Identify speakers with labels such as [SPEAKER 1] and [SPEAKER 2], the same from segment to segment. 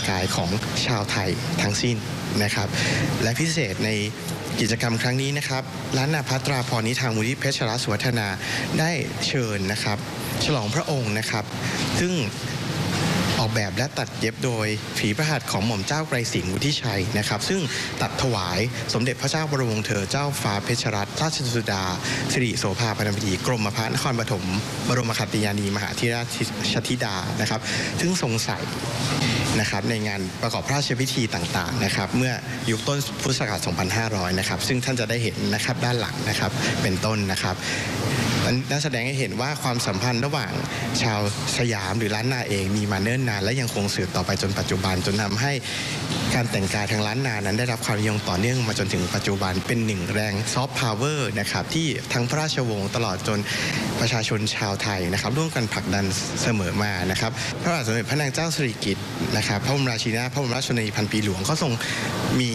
[SPEAKER 1] กายของชาวไทยทั้งสิ้นนะครับและพิเศษในกิจกรรมครั้งนี้นะครับล้านนาภัตราพรนี้ทางมูลนิธิเพชรสุวัฒนาได้เชิญนะครับฉลองพระองค์นะครับซึ่งออกแบบและตัดเย็บโดยฝีพระหัตถ์ของหม่อมเจ้าไกรสิงห์วุฒิชัยนะครับซึ่งตัดถวายสมเด็จพระเจ้าบรมวงศ์เธอเจ้าฟ้าเพชรรัตนราชสุดาสิริโสภาพนมดีกรมพระนครปฐมบรมขัตติยานีมหาราชธิดานะครับซึ่งทรงใส่นะครับในงานประกอบพระราชพิธีต่างๆนะครับเมื่อยุคต้นพุทธศักราช 2500 นะครับซึ่งท่านจะได้เห็นนะครับด้านหลังนะครับเป็นต้นนะครับนั่นแสดงให้เห็นว่าความสัมพันธ์ระหว่างชาวสยามหรือล้านนาเองมีมาเนิ่นนานและยังคงสืบต่อไปจนปัจจุบันจนทำให้การแต่งกายทางล้านนานั้นได้รับความนิยมต่อเนื่องมาจนถึงปัจจุบันเป็นหนึ่งแรงซอฟต์พาวเวอร์นะครับที่ทั้งพระราชวงศ์ตลอดจนประชาชนชาวไทยนะครับร่วมกันผลักดันเสมอมานะครับพระบาทสมเด็จพระนางเจ้าสิริกิติ์นะครับพระบรมราชินีนาถพระบรมราชชนนีพันปีหลวงก็ทรงมี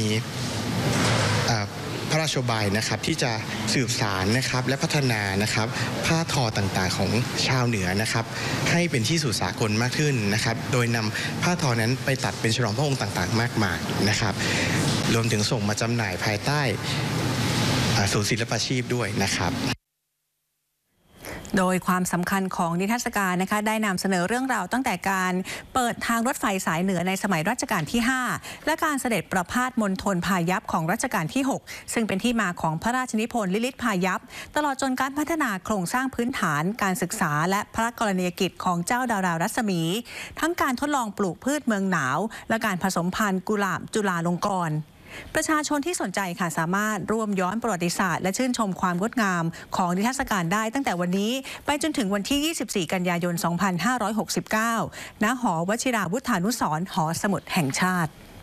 [SPEAKER 1] พระราชบายนะครับที่จะสืบสารนะครับและพัฒนานะครับผ้าทอต่างๆของชาวเหนือนะครับให้เป็นที่สู่สากลมากขึ้นนะครับโดยนำผ้าทอนั้นไปตัดเป็นฉลองพระองค์ต่างๆมากมายนะครับรวมถึงส่งมาจำหน่ายภายใต้ศูนย์ศิลปาชีพด้วยนะครับ
[SPEAKER 2] โดยความสำคัญของนิทรรศการนะคะได้นำเสนอเรื่องราวตั้งแต่การเปิดทางรถไฟสายเหนือในสมัยรัชกาลที่ 5และการเสด็จประพาสมณฑลพายัพของรัชกาลที่ 6ซึ่งเป็นที่มาของพระราชนิพนธ์ลิลิตพายัพตลอดจนการพัฒนาโครงสร้างพื้นฐานการศึกษาและพระกรณียกิจของเจ้าดารารัศมีทั้งการทดลองปลูกพืชเมืองหนาวและการผสมพันธุ์กุหลาบจุฬาลงกรณ์ประชาชนที่สนใจค่ะสามารถร่วมย้อนประวัติศาสตร์และชื่นชมความงดงามของนิทรรศการได้ตั้งแต่วันนี้ไปจนถึงวันที่ 24 กันยายน 2569 ณ หอวชิราวุฒานุสรณ์หอสมุดแห่งชาติ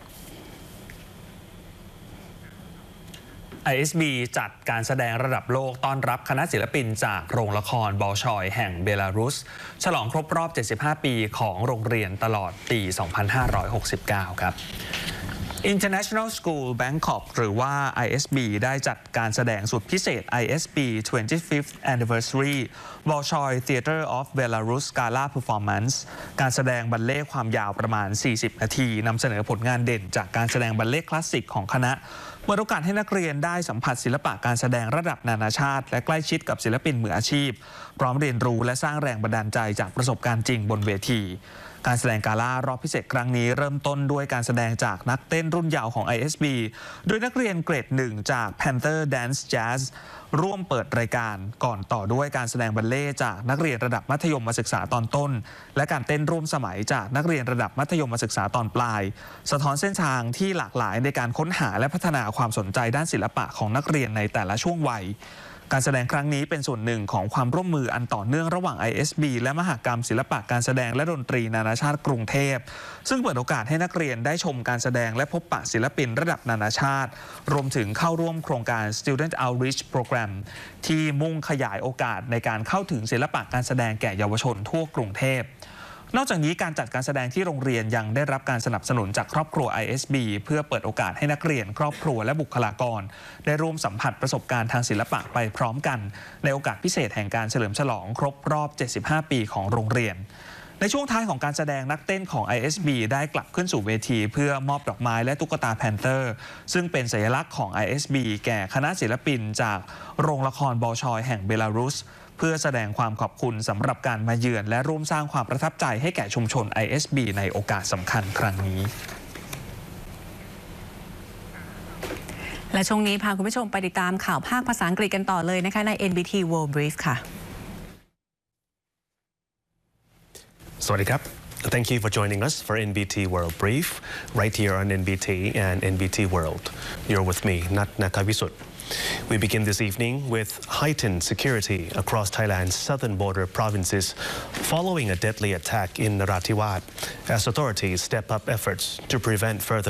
[SPEAKER 3] ISB จัดการแสดงระดับโลกต้อนรับคณะศิลปินจากโรงละครบอลชอยแห่งเบลารุสฉลองครบรอบ 75 ปีของโรงเรียนตลอดปี 2569 ครับInternational School Bangkok หรือว่า ISB ได้จัดการแสดงสุดพิเศษ ISB 25th Anniversary Bolshoi Theatre of Belarus Gala Performance การแสดงบัลเล่ต์ความยาวประมาณ 40 นาทีนำเสนอผลงานเด่นจากการแสดงบัลเล่ต์คลาสสิกของคณะเปิดโอกาสให้นักเรียนได้สัมผัสศิลปะการแสดงระดับนานาชาติและใกล้ชิดกับศิลปินมืออาชีพพร้อมเรียนรู้และสร้างแรงบันดาลใจจากประสบการณ์จริงบนเวทีการแสดงกาล่ารอบพิเศษครั้งนี้เริ่มต้นด้วยการแสดงจากนักเต้นรุ่นเยาว์ของ ISB โดยนักเรียนเกรด 1 จาก Panther Dance Jazz ร่วมเปิดรายการก่อนต่อด้วยการแสดงบัลเล่ต์จากนักเรียนระดับมัธยมศึกษาตอนต้นและการเต้นร่วมสมัยจากนักเรียนระดับมัธยมศึกษาตอนปลายสะท้อนเส้นทางที่หลากหลายในการค้นหาและพัฒนาความสนใจด้านศิลปะของนักเรียนในแต่ละช่วงวัยการแสดงครั้งนี้เป็นส่วนหนึ่งของความร่วมมืออันต่อเนื่องระหว่าง ISB และมหกรรมศิลปะการแสดงและดนตรีนานาชาติกรุงเทพซึ่งเปิดโอกาสให้นักเรียนได้ชมการแสดงและพบปะศิลปินระดับนานาชาติรวมถึงเข้าร่วมโครงการ Student Outreach Program ที่มุ่งขยายโอกาสในการเข้าถึงศิลปะการแสดงแก่เยาวชนทั่วกรุงเทพนอกจากนี้การจัดการแสดงที่โรงเรียนยังได้รับการสนับสนุนจากครอบครัว ISB เพื่อเปิดโอกาสให้นักเรียนครอบครัวและบุคลากรได้ร่วมสัมผัสประสบการณ์ทางศิลปะไปพร้อมกันในโอกาสพิเศษแห่งการเฉลิมฉลองครบรอบ 75 ปีของโรงเรียนในช่วงท้ายของการแสดงนักเต้นของ ISB ได้กลับขึ้นสู่เวทีเพื่อมอบดอกไม้และตุ๊กตาแพนเตอร์ซึ่งเป็นสัญลักษณ์ของ ISB แก่คณะศิลปินจากโรงละครบอลชอยแห่งเบลารุสเพื่อแสดงความขอบคุณสำหรับการมาเยือนและร่วมสร้างความประทับใจให้แก่ชุมชน ISB ในโอกาสสำคัญครั้งนี้
[SPEAKER 2] และช่วงนี้พาคุณผู้ชมไปติดตามข่าวภาคภาษาอังกฤษกันต่อเลยนะคะใน NBT World Brief ค่ะ
[SPEAKER 4] สวัสดีครับ Thank you for joining us for NBT World Brief right here on NBT and NBT World. You're with me, Nat Nakavisut.We begin this evening with heightened security across Thailand's southern border provinces following a deadly attack in Narathiwat as authorities step up efforts to prevent further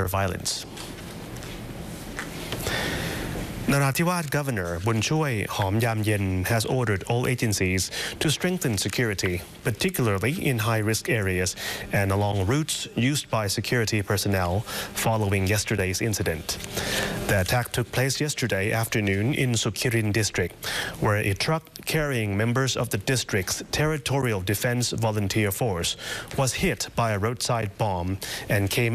[SPEAKER 4] violence.Narathiwat Governor Bunchui Hom Yam Yen has ordered all agencies to strengthen security, particularly in high-risk areas and along routes used by security personnel following yesterday's incident. The attack took place yesterday afternoon in Sukhirin district, where a truck carrying members of the district's Territorial Defense Volunteer Force was hit by a roadside bomb and came